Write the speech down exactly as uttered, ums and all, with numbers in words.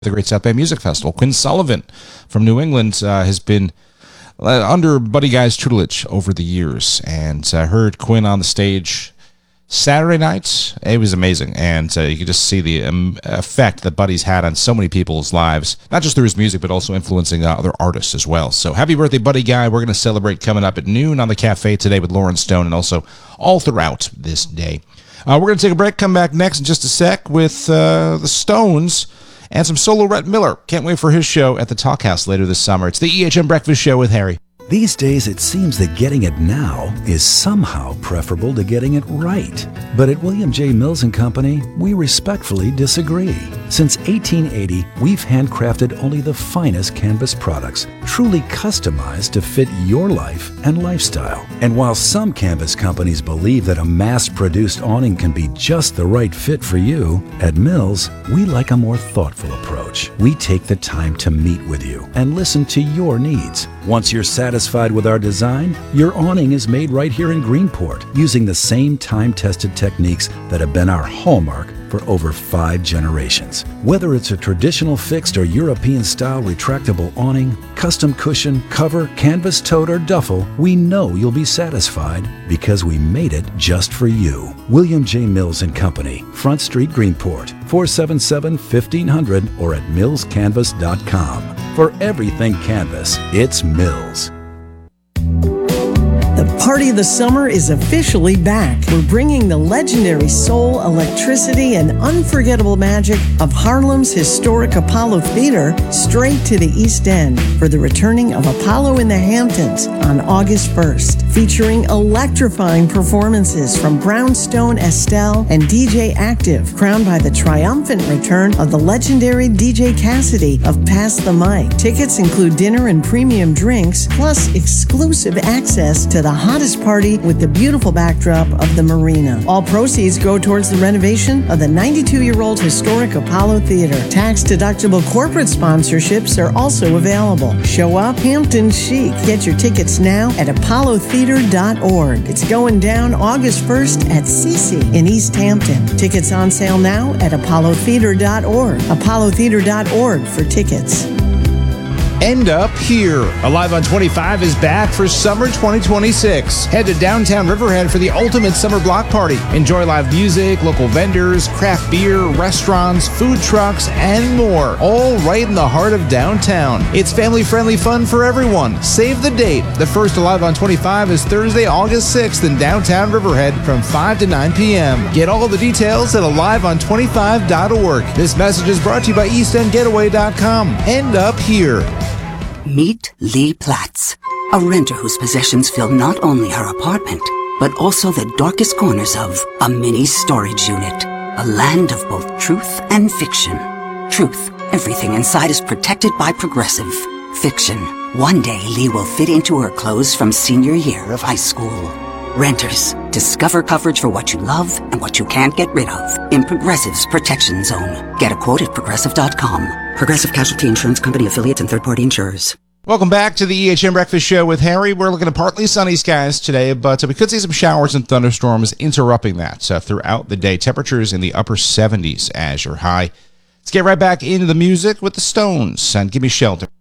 The Great South Bay Music Festival. Quinn Sullivan from New England uh, has been uh, under Buddy Guy's tutelage over the years, and I uh, heard Quinn on the stage Saturday night. It was amazing, and uh, you could just see the um, effect that Buddy's had on so many people's lives, not just through his music, but also influencing uh, other artists as well. So happy birthday, Buddy Guy. We're going to celebrate coming up at noon on the Cafe today with Lauren Stone, and also all throughout this day. Uh, we're going to take a break, come back next in just a sec with uh, the Stones and some solo Rhett Miller. Can't wait for his show at the Talk House later this summer. It's the E H M Breakfast Show with Harry. These days, it seems that getting it now is somehow preferable to getting it right. But at William J. Mills and Company, we respectfully disagree. Since eighteen eighty, we've handcrafted only the finest canvas products, truly customized to fit your life and lifestyle. And while some canvas companies believe that a mass-produced awning can be just the right fit for you, at Mills, we like a more thoughtful approach. We take the time to meet with you and listen to your needs. Once you're satisfied with our design, your awning is made right here in Greenport using the same time-tested techniques that have been our hallmark for over five generations. Whether it's a traditional fixed or European-style retractable awning, custom cushion, cover, canvas tote, or duffel, we know you'll be satisfied because we made it just for you. William J. Mills and Company, Front Street, Greenport, four seven seven, fifteen hundred or at mills canvas dot com. For everything canvas, it's Mills. The party of the summer is officially back. We're bringing the legendary soul, electricity, and unforgettable magic of Harlem's historic Apollo Theater straight to the East End for the returning of Apollo in the Hamptons on August first, featuring electrifying performances from Brownstone Estelle and D J Active, crowned by the triumphant return of the legendary D J Cassidy of Pass the Mic. Tickets include dinner and premium drinks, plus exclusive access to the hottest party with the beautiful backdrop of the marina. All proceeds go towards the renovation of the ninety-two-year-old historic Apollo Theater. Tax-deductible corporate sponsorships are also available. Show up Hampton chic. Get your tickets now at apollo theater dot org. It's going down August first at Cece in East Hampton. Tickets on sale now at apollo theater dot org. apollo theater dot org for tickets. End Up Here. Alive on twenty-five is back for summer twenty twenty-six. Head to downtown Riverhead for the ultimate summer block party. Enjoy live music, local vendors, craft beer, restaurants, food trucks, and more. All right in the heart of downtown. It's family-friendly fun for everyone. Save the date. The first Alive on twenty-five is Thursday, August sixth in downtown Riverhead from five to nine p.m. Get all the details at alive on twenty-five dot org. This message is brought to you by east end getaway dot com. End Up Here. Meet Lee Platts, a renter whose possessions fill not only her apartment, but also the darkest corners of a mini storage unit. A land of both truth and fiction. Truth, everything inside is protected by Progressive. Fiction, one day Lee will fit into her clothes from senior year of high school. Renters, discover coverage for what you love and what you can't get rid of in Progressive's Protection Zone. Get a quote at progressive dot com. Progressive Casualty Insurance Company affiliates and third-party insurers. Welcome back to the E H M Breakfast Show with Harry. We're looking at partly sunny skies today, but uh, we could see some showers and thunderstorms interrupting that uh, throughout the day. Temperatures in the upper seventies as your high. Let's get right back into the music with the Stones and Give Me Shelter.